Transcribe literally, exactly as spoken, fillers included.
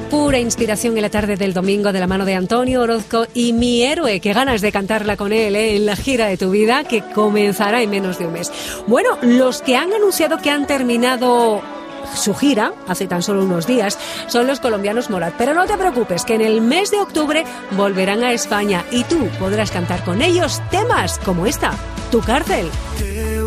pura inspiración en la tarde del domingo de la mano de Antonio Orozco y Mi Héroe. Qué ganas de cantarla con él, ¿eh? En la gira de tu vida, que comenzará en menos de un mes. Bueno, los que han anunciado que han terminado su gira hace tan solo unos días son los colombianos Morat, pero no te preocupes, que en el mes de octubre volverán a España y tú podrás cantar con ellos temas como esta, Tu Cárcel.